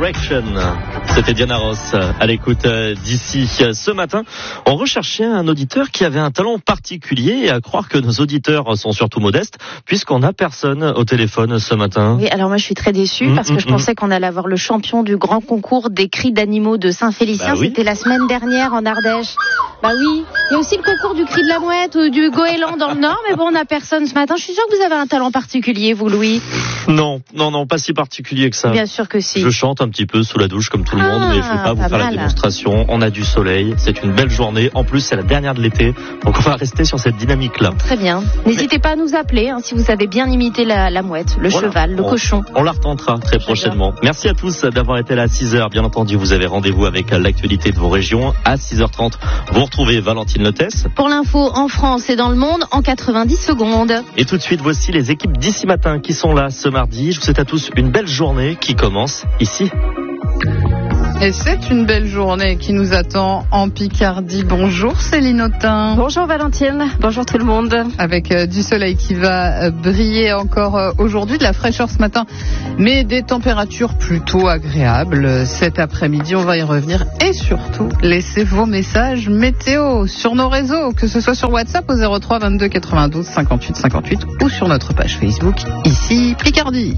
Direction. C'était Diana Ross à l'écoute d'ici. Ce matin, on recherchait un auditeur qui avait un talent particulier et à croire que nos auditeurs sont surtout modestes puisqu'on n'a personne au téléphone ce matin. Oui, alors moi je suis très déçue parce que je pensais qu'on allait avoir le champion du grand concours des cris d'animaux de Saint-Félicien. Oui. C'était la semaine dernière en Ardèche. Bah oui, il y a aussi le concours du cri de la mouette ou du goéland dans le Nord, mais bon, on n'a personne ce matin. Je suis sûre que vous avez un talent particulier, vous, Louis. Non, pas si particulier que ça. Bien sûr que si. Je chante un petit peu sous la douche comme tout le monde, mais je ne vais pas vous faire la démonstration. On a du soleil, c'est une belle journée. En plus, c'est la dernière de l'été, donc on va rester sur cette dynamique-là. Très bien. N'hésitez pas à nous appeler si vous avez bien imité la mouette, le cheval, le cochon. On la retentera très prochainement. Merci à tous d'avoir été là à 6h. Bien entendu, vous avez rendez-vous avec l'actualité de vos régions. À 6h30, vous retrouvez Valentine Lotès. Pour l'info en France et dans le monde, en 90 secondes. Et tout de suite, voici les équipes d'ici matin qui sont là ce mardi. Je vous souhaite à tous une belle journée qui commence ici. Et c'est une belle journée qui nous attend en Picardie. Bonjour Céline Autain. Bonjour Valentine, bonjour tout le monde. Avec du soleil qui va briller encore aujourd'hui, de la fraîcheur ce matin, mais des températures plutôt agréables. Cet après-midi, on va y revenir et surtout, laissez vos messages météo sur nos réseaux, que ce soit sur WhatsApp au 03 22 92 58 58 ou sur notre page Facebook, ici Picardie.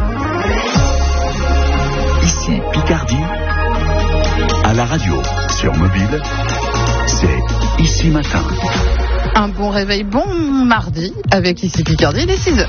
Ici Picardie. À la radio, sur mobile, c'est Ici Matin. Un bon réveil, bon mardi, avec Ici Picardie, il est 6h.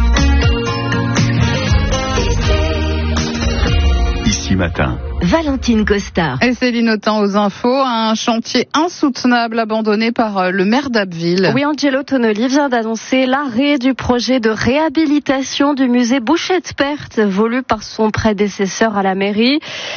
Ici Matin. Valentine Costa. Et Céline Autain aux infos, un chantier insoutenable abandonné par le maire d'Abbeville. Oui, Angelo Tonoli vient d'annoncer l'arrêt du projet de réhabilitation du musée Bouchet-de-Perthes, voulu par son prédécesseur à la mairie.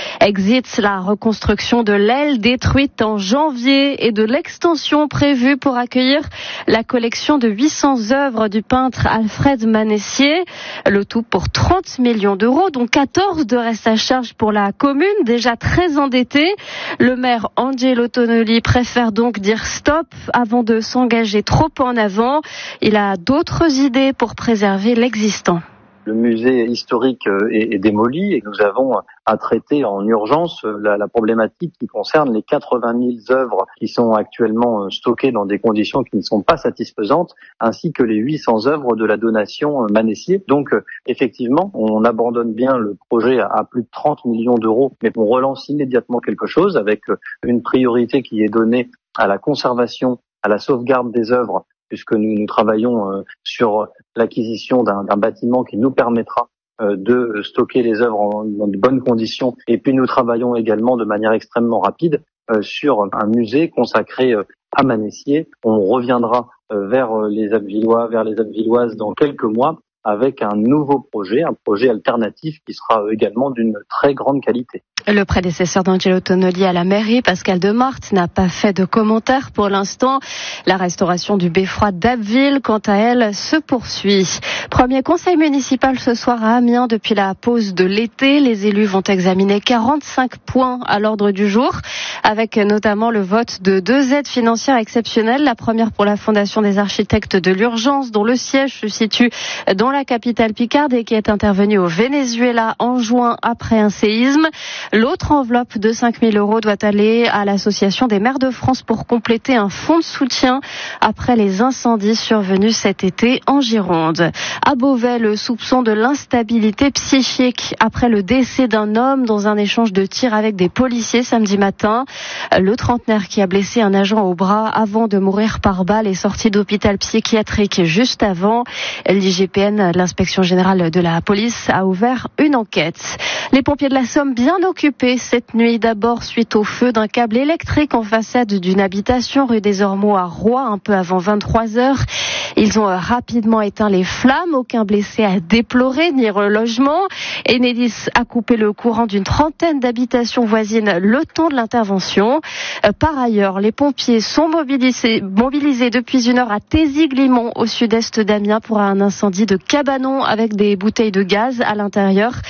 Exit la reconstruction de l'aile détruite en janvier et de l'extension prévue pour accueillir la collection de 800 œuvres du peintre Alfred Manessier. Le tout pour 30 millions d'euros, dont 14 de reste à charge pour la commune, déjà très endettée. Le maire Angelo Tonoli préfère donc dire stop avant de s'engager trop en avant. Il a d'autres idées pour préserver l'existant. Le musée historique est démoli et nous avons à traiter en urgence la problématique qui concerne les 80 000 œuvres qui sont actuellement stockées dans des conditions qui ne sont pas satisfaisantes, ainsi que les 800 œuvres de la donation Manessier. Donc effectivement, on abandonne bien le projet à plus de 30 millions d'euros, mais on relance immédiatement quelque chose avec une priorité qui est donnée à la conservation, à la sauvegarde des œuvres, puisque nous travaillons sur l'acquisition d'un bâtiment qui nous permettra de stocker les œuvres dans de bonnes conditions. Et puis nous travaillons également de manière extrêmement rapide sur un musée consacré à Manessier. On reviendra vers les Abbvillois, vers les Abbvilloises dans quelques mois avec un nouveau projet, un projet alternatif qui sera également d'une très grande qualité. Le prédécesseur d'Angelo Tonoli à la mairie, Pascal Demarthe, n'a pas fait de commentaires pour l'instant. La restauration du beffroi d'Abbeville, quant à elle, se poursuit. Premier conseil municipal ce soir à Amiens depuis la pause de l'été. Les élus vont examiner 45 points à l'ordre du jour, avec notamment le vote de 2 aides financières exceptionnelles. La première pour la Fondation des architectes de l'urgence, dont le siège se situe dans la capitale picarde et qui est intervenue au Venezuela en juin après un séisme. L'autre enveloppe de 5 000 euros doit aller à l'Association des maires de France pour compléter un fonds de soutien après les incendies survenus cet été en Gironde. À Beauvais, le soupçon de l'instabilité psychique après le décès d'un homme dans un échange de tirs avec des policiers samedi matin. Le trentenaire qui a blessé un agent au bras avant de mourir par balle est sorti d'hôpital psychiatrique juste avant. L'IGPN, l'inspection générale de la police, a ouvert une enquête. Les pompiers de la Somme bien occupés cette nuit, d'abord suite au feu d'un câble électrique en façade d'une habitation rue des Ormeaux à Roy, un peu avant 23h. Ils ont rapidement éteint les flammes, aucun blessé à déplorer ni relogement. Enedis a coupé le courant d'une trentaine d'habitations voisines le temps de l'intervention. Par ailleurs, les pompiers sont mobilisés depuis 1 heure à Thésy-Glimont, au sud-est d'Amiens, pour un incendie de cabanon avec des bouteilles de gaz à l'intérieur.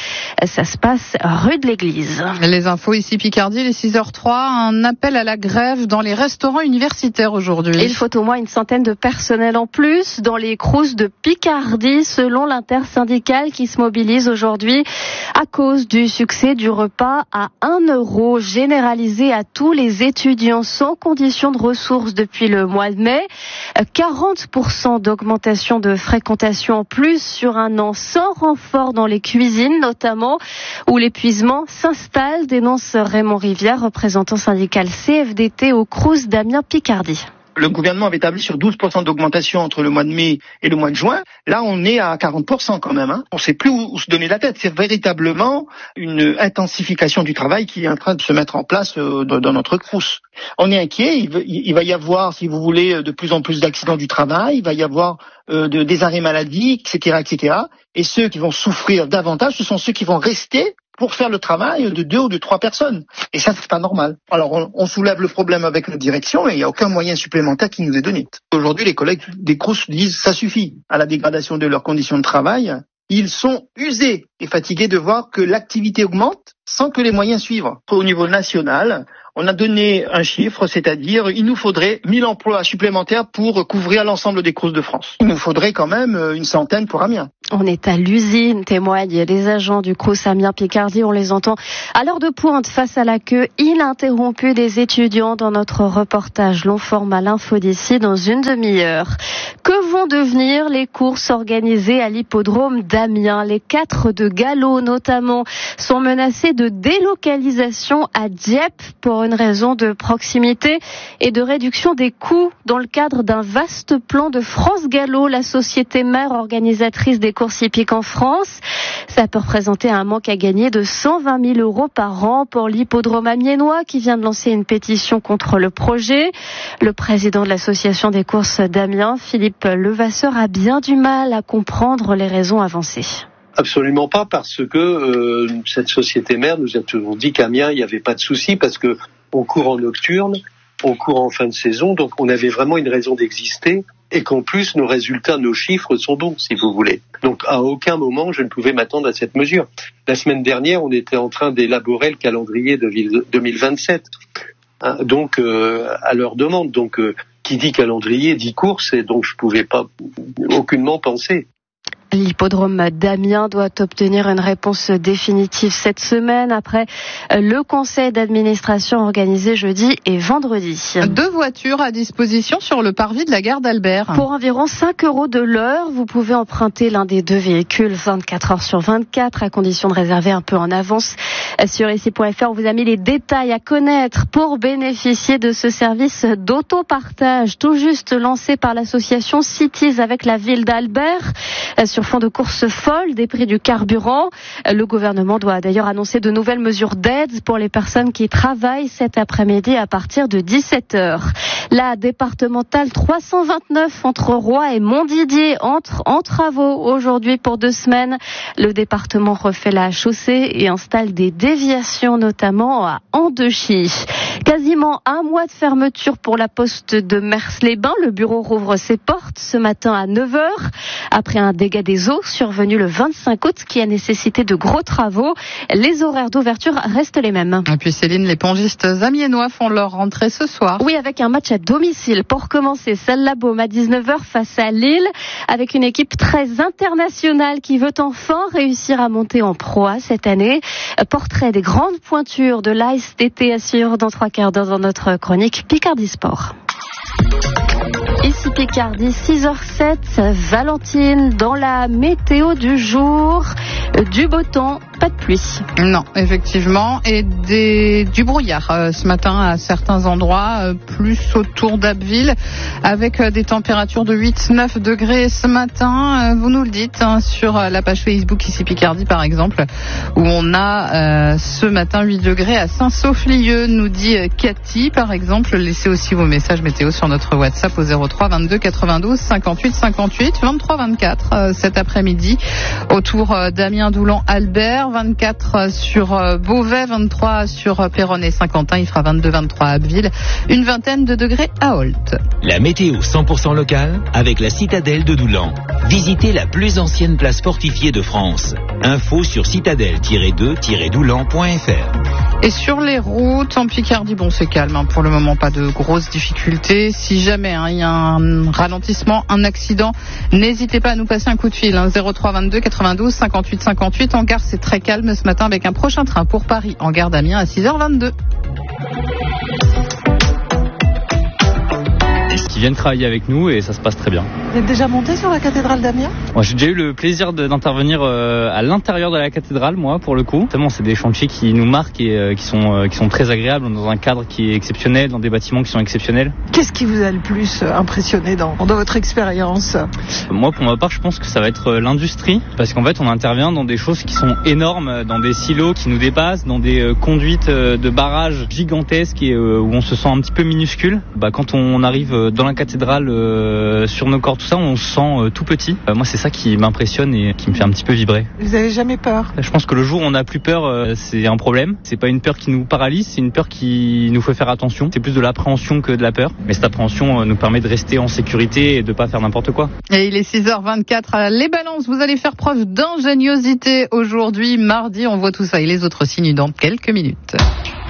Ça se passe rue de l'Église. Les infos ici Picardie, les 6h03, un appel à la grève dans les restaurants universitaires aujourd'hui. Il faut au moins une centaine de personnels en plus dans les crous de Picardie, selon l'intersyndicale qui se mobilise aujourd'hui à cause du succès du repas à 1 € généralisé à tous les étudiants sans condition de ressources depuis le mois de mai. 40% d'augmentation de fréquentation en plus sur un an sans renfort dans les cuisines notamment, où l'épuisement s'installe, dénonce Raymond Rivière, représentant syndical CFDT au crous d'Amiens Picardie. Le gouvernement avait établi sur 12% d'augmentation entre le mois de mai et le mois de juin. Là, on est à 40% quand même. On ne sait plus où se donner la tête. C'est véritablement une intensification du travail qui est en train de se mettre en place dans notre crous. On est inquiet. Il va y avoir, si vous voulez, de plus en plus d'accidents du travail. Il va y avoir des arrêts maladie, etc., etc. Et ceux qui vont souffrir davantage, ce sont ceux qui vont rester pour faire le travail de 2 ou de 3 personnes. Et ça, c'est pas normal. Alors, on soulève le problème avec la direction, mais il n'y a aucun moyen supplémentaire qui nous est donné. Aujourd'hui, les collègues des crous disent ça suffit à la dégradation de leurs conditions de travail. Ils sont usés et fatigués de voir que l'activité augmente sans que les moyens suivent. Au niveau national, on a donné un chiffre, c'est-à-dire il nous faudrait 1000 emplois supplémentaires pour couvrir l'ensemble des crous de France. Il nous faudrait quand même une centaine pour Amiens. On est à l'usine, témoignent les agents du crous Amiens Picardie. On les entend à l'heure de pointe face à la queue ininterrompue des étudiants dans notre reportage long format l'info d'ici dans une demi-heure. Que vont devenir les courses organisées à l'hippodrome d'Amiens? Les 4 de galop notamment sont menacés de délocalisation à Dieppe pour une raison de proximité et de réduction des coûts dans le cadre d'un vaste plan de France Gallo, la société mère organisatrice des courses hippiques en France. Ça peut représenter un manque à gagner de 120 000 € par an pour l'hippodrome amiénois qui vient de lancer une pétition contre le projet. Le président de l'association des courses d'Amiens, Philippe Levasseur, a bien du mal à comprendre les raisons avancées. Absolument pas, parce que cette société mère nous a toujours dit qu'Amiens, il n'y avait pas de souci, parce que on court en nocturne, on court en fin de saison, donc on avait vraiment une raison d'exister, et qu'en plus nos résultats, nos chiffres sont bons, si vous voulez. Donc à aucun moment je ne pouvais m'attendre à cette mesure. La semaine dernière, on était en train d'élaborer le calendrier de 2027, donc à leur demande. Donc qui dit calendrier dit course, et donc je pouvais pas aucunement penser. L'hippodrome d'Amiens doit obtenir une réponse définitive cette semaine après le conseil d'administration organisé jeudi et vendredi. 2 voitures à disposition sur le parvis de la gare d'Albert. Pour environ 5 € de l'heure, vous pouvez emprunter l'un des 2 véhicules 24 heures sur 24 à condition de réserver un peu en avance. Sur ici.fr, on vous a mis les détails à connaître pour bénéficier de ce service d'autopartage tout juste lancé par l'association Cities avec la ville d'Albert. Sur fond de course folle des prix du carburant. Le gouvernement doit d'ailleurs annoncer de nouvelles mesures d'aide pour les personnes qui travaillent cet après-midi à partir de 17h. La départementale 329 entre Roy et Montdidier entre en travaux aujourd'hui pour 2 semaines. Le département refait la chaussée et installe des déviations notamment à Andechy. Quasiment 1 mois de fermeture pour la poste de Mers-les-Bains. Le bureau rouvre ses portes ce matin à 9h après un dégât des eaux survenu le 25 août qui a nécessité de gros travaux. Les horaires d'ouverture restent les mêmes. Et puis Céline, les pongistes amiénois font leur rentrée ce soir. Oui, avec un match à domicile. Pour commencer, Salle-la-Baume à 19h face à Lille, avec une équipe très internationale qui veut enfin réussir à monter en Pro A cette année. Portrait des grandes pointures de l'AS d'été à suivre dans 3 quarts d'heure dans notre chronique Picardie Sport. Ici Picardie, 6h07, Valentine, dans la météo du jour, du beau temps, pas de pluie. Non, effectivement, et du brouillard ce matin à certains endroits, plus autour d'Abbeville, avec des températures de 8-9 degrés ce matin. Vous nous le dites sur la page Facebook ici Picardie par exemple, où on a ce matin 8 degrés à Saint-Sauf-Lieu, nous dit Cathy par exemple. Laissez aussi vos messages météo sur notre WhatsApp au 03 22 92 58 58 23 24 cet après-midi autour d'Amiens, Doulan, Albert. Auxerre, 24 sur Beauvais, 23 sur Péronne et Saint-Quentin. Il fera 22-23 à Abbeville, une vingtaine de degrés à Holt. La météo 100% locale avec la citadelle de Doulan. Visitez la plus ancienne place fortifiée de France. Info sur citadelle-2-doulan.fr. Et sur les routes, en Picardie, bon c'est calme, pour le moment pas de grosses difficultés. Si jamais il y a un ralentissement, un accident, n'hésitez pas à nous passer un coup de fil, 03 22 92 58 58. En gare c'est très calme ce matin avec un prochain train pour Paris en gare d'Amiens à 6h22. Qui viennent travailler avec nous et ça se passe très bien. Vous êtes déjà monté sur la cathédrale d'Amiens ? Moi, j'ai déjà eu le plaisir d'intervenir à l'intérieur de la cathédrale, moi, pour le coup. Vraiment, c'est des chantiers qui nous marquent et qui sont très agréables, dans un cadre qui est exceptionnel, dans des bâtiments qui sont exceptionnels. Qu'est-ce qui vous a le plus impressionné dans votre expérience ? Moi, pour ma part, je pense que ça va être l'industrie, parce qu'en fait, on intervient dans des choses qui sont énormes, dans des silos qui nous dépassent, dans des conduites de barrages gigantesques et où on se sent un petit peu minuscule. Quand on arrive dans la cathédrale, sur nos corps, tout ça, on se sent tout petit. Moi, c'est ça qui m'impressionne et qui me fait un petit peu vibrer. Vous avez jamais peur ? Je pense que le jour où on n'a plus peur, c'est un problème. C'est pas une peur qui nous paralyse, c'est une peur qui nous fait faire attention. C'est plus de l'appréhension que de la peur. Mais cette appréhension nous permet de rester en sécurité et de pas faire n'importe quoi. Et il est 6h24. Les balances, vous allez faire preuve d'ingéniosité aujourd'hui, mardi. On voit tout ça et les autres signes dans quelques minutes.